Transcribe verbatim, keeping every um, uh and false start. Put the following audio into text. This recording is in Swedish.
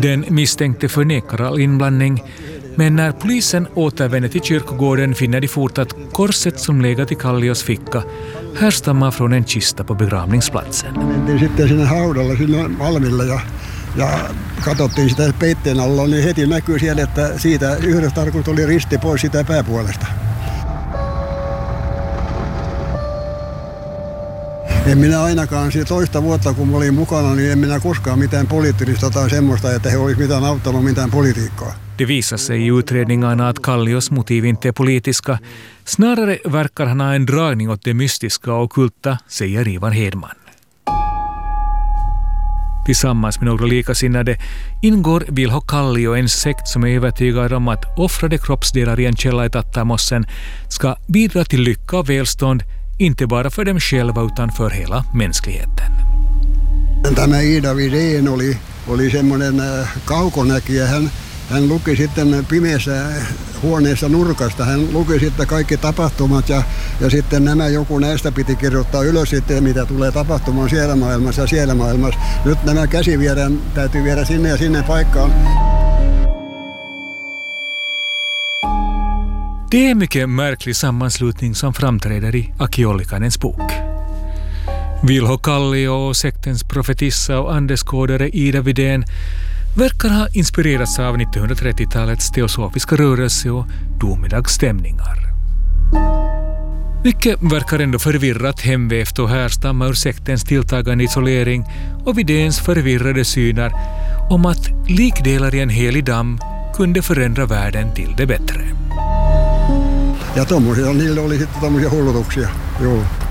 Den misstänkte förnekar all inblandning, men när polisen återvänder till kyrkogården finner de fort att korset som legat i Kallios ficka härstammar från en kista på begravningsplatsen. Mentiin sitten sinne haudalla sinne Malmille ja, ja katsottiin sitä peitteen alla, niin heti näkyy siellä, että siitä yhdestä tarkoitus oli risti pois sitä pääpuolesta. En minä ainakaan siitä toista vuotta, kun olin mukana, niin en minä koskaan mitään poliittista tai semmoista, että he olisi mitään auttanut mitään politiikkaa. Det visar sig i utredningarna att Kallios motiv inte är politiska. Snarare verkar han ha en dragning åt det mystiska och ockulta, säger Ivar Hedman. Tillsammans med några likasinnade ingår Vilho Kallio, en sekt som är övertygad om att offrade kroppsdelar i en källa i Tattamossen ska bidra till lycka och välstånd, inte bara för dem själva utan för hela mänskligheten. Tämä Ida Widén oli, oli semmoinen kaukonäkijä. Hän, hän luki sitten pimeässä huoneessa nurkasta. Hän luki sitten kaikki tapahtumat ja, ja sitten nämä joku näistä piti kirjoittaa ylös sitten, mitä tulee tapahtumaan siellä maailmassa ja siellä maailmassa. Nyt nämä käsi viedään, täytyy viedä sinne ja sinne paikkaan. Det är en mycket märklig sammanslutning som framträder i Aki Ollikanens bok. Vilho Kallio och sektens profetissa och andeskådare Ida Widén verkar ha inspirerats av nittonhundratrettiotalets teosofiska rörelse och domedagsstämningar. Mycket verkar ändå förvirrat, hemvävt och härstamma ur sektens tilltagande isolering och Widéns förvirrade syner om att likdelar i en helig damm kunde förändra världen till det bättre. Ja tommosia, niillä oli sitten tommosia hullutuksia, joo.